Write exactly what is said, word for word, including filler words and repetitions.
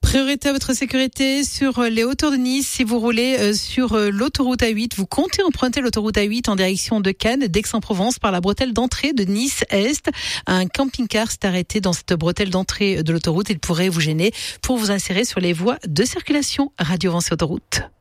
Priorité à votre sécurité sur les hauteurs de Nice. Si vous roulez sur l'autoroute A huit, vous comptez emprunter l'autoroute A huit en direction de Cannes, d'Aix-en-Provence, par la bretelle d'entrée de Nice-Est. Un camping-car s'est arrêté dans cette bretelle d'entrée de l'autoroute. Il pourrait vous gêner pour vous insérer sur les voies de circulation. Radio Vence Autoroute.